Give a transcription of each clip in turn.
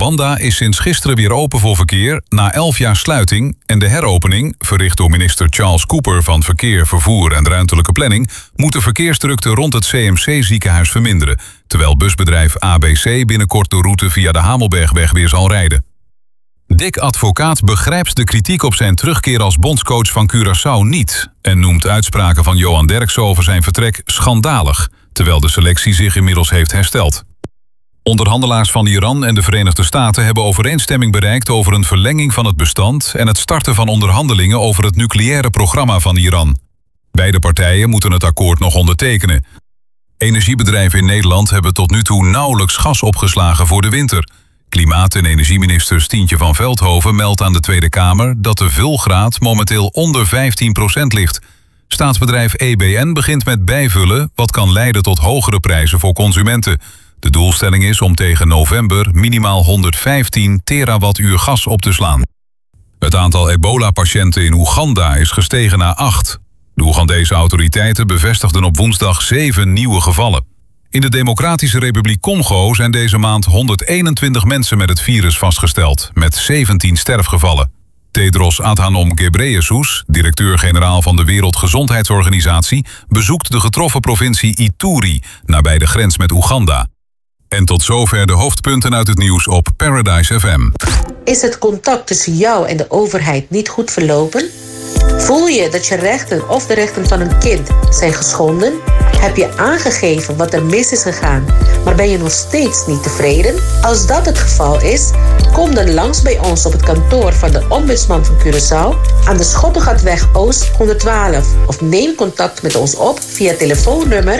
Oeganda is sinds gisteren weer open voor verkeer na 11 jaar sluiting en de heropening, verricht door minister Charles Cooper van Verkeer, Vervoer en Ruimtelijke Planning, moet de verkeersdrukte rond het CMC-ziekenhuis verminderen, terwijl busbedrijf ABC binnenkort de route via de Hamelbergweg weer zal rijden. Dick Advocaat begrijpt de kritiek op zijn terugkeer als bondscoach van Curaçao niet en noemt uitspraken van Johan Derksen over zijn vertrek schandalig, terwijl de selectie zich inmiddels heeft hersteld. Onderhandelaars van Iran en de Verenigde Staten hebben overeenstemming bereikt over een verlenging van het bestand en het starten van onderhandelingen over het nucleaire programma van Iran. Beide partijen moeten het akkoord nog ondertekenen. Energiebedrijven in Nederland hebben tot nu toe nauwelijks gas opgeslagen voor de winter. Klimaat- en energieminister Stientje van Veldhoven meldt aan de Tweede Kamer dat de vulgraad momenteel onder 15% ligt. Staatsbedrijf EBN begint met bijvullen, wat kan leiden tot hogere prijzen voor consumenten. De doelstelling is om tegen november minimaal 115 terawattuur gas op te slaan. Het aantal ebola-patiënten in Oeganda is gestegen naar 8. De Oegandese autoriteiten bevestigden op woensdag 7 nieuwe gevallen. In de Democratische Republiek Congo zijn deze maand 121 mensen met het virus vastgesteld, met 17 sterfgevallen. Tedros Adhanom Ghebreyesus, directeur-generaal van de Wereldgezondheidsorganisatie, bezoekt de getroffen provincie Ituri, nabij de grens met Oeganda. En tot zover de hoofdpunten uit het nieuws op Paradise FM. Is het contact tussen jou en de overheid niet goed verlopen? Voel je dat je rechten of de rechten van een kind zijn geschonden? Heb je aangegeven wat er mis is gegaan, maar ben je nog steeds niet tevreden? Als dat het geval is, kom dan langs bij ons op het kantoor van de Ombudsman van Curaçao aan de Schottegatweg Oost 112 of neem contact met ons op via telefoonnummer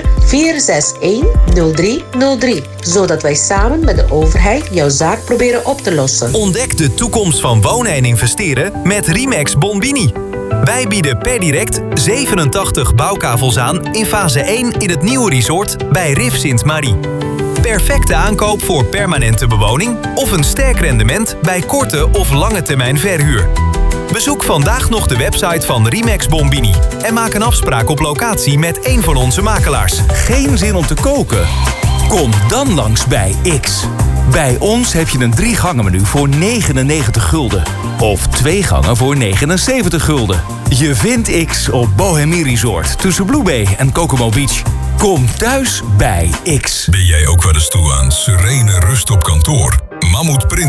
461-0303, zodat wij samen met de overheid jouw zaak proberen op te lossen. Ontdek de toekomst van wonen en investeren met Remax Bombini. Wij bieden per direct 87 bouwkavels aan in fase 1 in het nieuwe resort bij Rif Sint-Marie. Perfecte aankoop voor permanente bewoning of een sterk rendement bij korte of lange termijn verhuur. Bezoek vandaag nog de website van Remax Bombini en maak een afspraak op locatie met een van onze makelaars. Geen zin om te koken? Kom dan langs bij X. Bij ons heb je een 3-gangen-menu voor 99 gulden. Of 2 gangen voor 79 gulden. Je vindt X op Bohemie Resort tussen Blue Bay en Kokomo Beach. Kom thuis bij X. Ben jij ook wel eens toe aan serene rust op kantoor? Mammoet Print